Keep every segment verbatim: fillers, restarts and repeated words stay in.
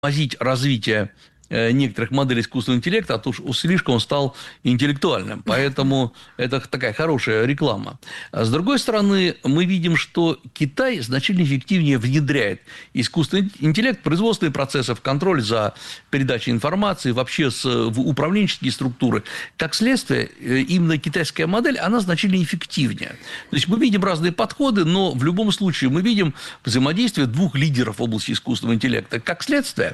тормозить развитие некоторых моделей искусственного интеллекта, а то уж слишком он стал интеллектуальным. Поэтому это такая хорошая реклама. А с другой стороны, мы видим, что Китай значительно эффективнее внедряет искусственный интеллект в производственные процессы, в контроль за передачей информации, вообще с, в управленческие структуры. Как следствие, именно китайская модель, она значительно эффективнее. То есть мы видим разные подходы, но в любом случае мы видим взаимодействие двух лидеров в области искусственного интеллекта. Как следствие,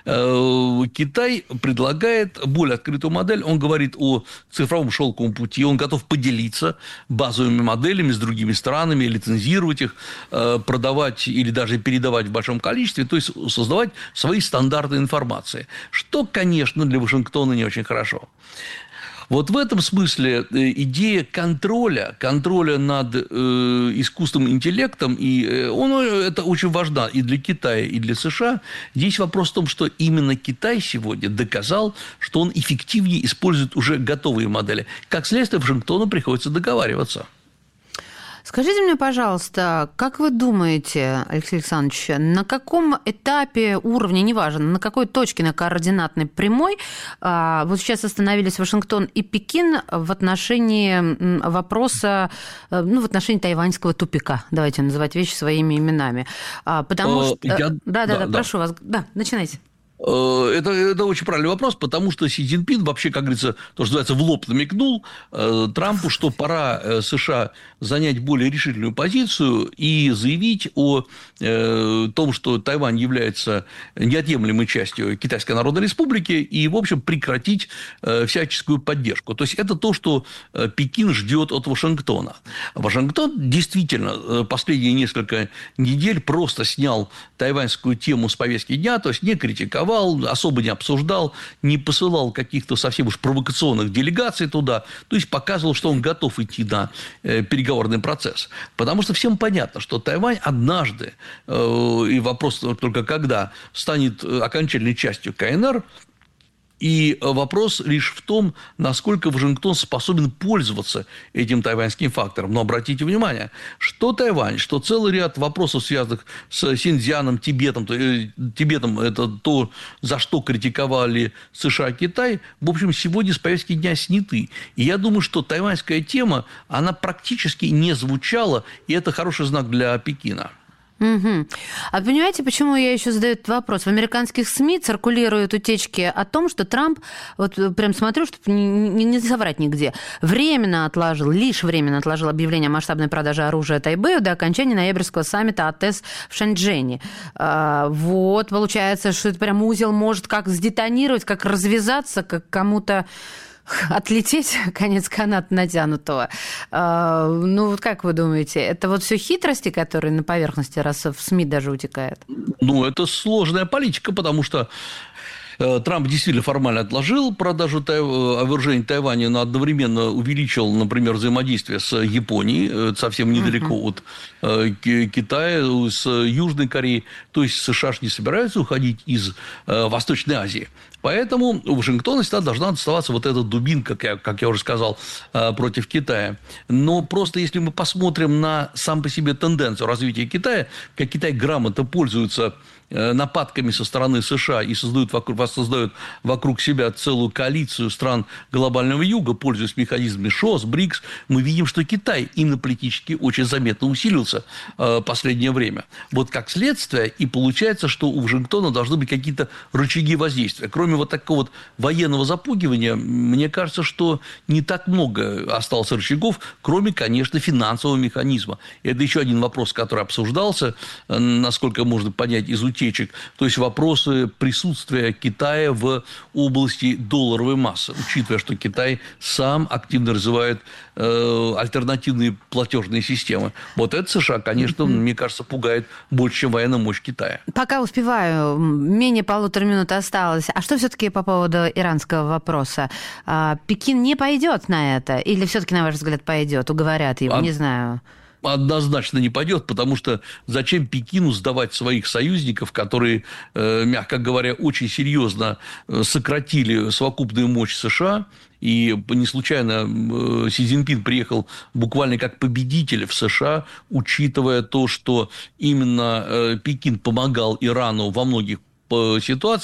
Китай предлагает более открытую модель. Он говорит о цифровом шелковом пути. Он готов поделиться базовыми моделями с другими странами, лицензировать их, продавать или даже передавать в большом количестве, то есть создавать свои стандарты информации. Что, конечно, для Вашингтона не очень хорошо. Вот в этом смысле идея контроля, контроля над э, искусственным интеллектом, и э, он, это очень важно и для Китая, и для США. Здесь вопрос в том, что именно Китай сегодня доказал, что он эффективнее использует уже готовые модели. Как следствие, Вашингтону приходится договариваться. Скажите мне, пожалуйста, как вы думаете, Алексей Александрович, на каком этапе уровня, неважно, на какой точке на координатной прямой, вот сейчас остановились Вашингтон и Пекин в отношении вопроса, ну, в отношении тайваньского тупика, давайте называть вещи своими именами, потому что... Я... Да, да, да, да, прошу вас, да, начинайте. Это, это очень правильный вопрос, потому что Си Цзиньпин вообще, как говорится, то, что называется, в лоб намекнул э, Трампу, что пора э, США занять более решительную позицию и заявить о э, том, что Тайвань является неотъемлемой частью Китайской Народной Республики, и, в общем, прекратить э, всяческую поддержку. То есть, это то, что э, Пекин ждет от Вашингтона. Вашингтон действительно э, последние несколько недель просто снял тайваньскую тему с повестки дня, то есть, не критиковал, особо не обсуждал, не посылал каких-то совсем уж провокационных делегаций туда, то есть показывал, что он готов идти на э, переговорный процесс. Потому что всем понятно, что Тайвань однажды, э, и вопрос только когда, станет окончательной частью Ка Эн Эр, и вопрос лишь в том, насколько Вашингтон способен пользоваться этим тайваньским фактором. Но обратите внимание, что Тайвань, что целый ряд вопросов, связанных с Синьцзяном, Тибетом, Тибетом, это то, за что критиковали США и Китай, в общем, сегодня с повестки дня сняты. И я думаю, что тайваньская тема, она практически не звучала, и это хороший знак для Пекина. Угу. А понимаете, почему я еще задаю этот вопрос? В американских СМИ циркулируют утечки о том, что Трамп, вот прям смотрю, чтобы не, не, не соврать нигде, временно отложил, лишь временно отложил объявление о масштабной продаже оружия Тайбэю до окончания ноябрьского саммита АТЭС в Шэньчжэне. А, вот, получается, что это прям узел может как сдетонировать, как развязаться, как кому-то отлететь, конец каната натянутого. А, ну, вот как вы думаете, это вот все хитрости, которые на поверхности, раз в СМИ даже утекают? Ну, это сложная политика, потому что Трамп действительно формально отложил продажу тай... вооружений Тайваня, но одновременно увеличил, например, взаимодействие с Японией, совсем недалеко uh-huh. от э, Китая, с Южной Кореей. То есть США не собираются уходить из э, Восточной Азии. Поэтому у Вашингтона всегда должна оставаться вот эта дубинка, как я, как я уже сказал, против Китая. Но просто если мы посмотрим на сам по себе тенденцию развития Китая, как Китай грамотно пользуется нападками со стороны США и создают вокруг, воссоздают вокруг себя целую коалицию стран глобального юга, пользуясь механизмами ШОС, БРИКС, мы видим, что Китай именно политически очень заметно усилился в последнее время. Вот как следствие, и получается, что у Вашингтона должны быть какие-то рычаги воздействия. Кроме вот такого вот военного запугивания, мне кажется, что не так много осталось рычагов, кроме, конечно, финансового механизма. Это еще один вопрос, который обсуждался, насколько можно понять из утечек, то есть вопросы присутствия Китая в области долларовой массы, учитывая, что Китай сам активно развивает э, альтернативные платежные системы. Вот это США, конечно, mm-hmm. мне кажется, пугает больше, чем военная мощь Китая. Пока успеваю, менее полутора минут осталось. А что все-таки по поводу иранского вопроса? Пекин не пойдет на это? Или все-таки, на ваш взгляд, пойдет? Уговорят его? А... Не знаю. Однозначно не пойдет, потому что зачем Пекину сдавать своих союзников, которые, мягко говоря, очень серьезно сократили совокупную мощь США. И не случайно Си Цзиньпин приехал буквально как победитель в США, учитывая то, что именно Пекин помогал Ирану во многих по ситуации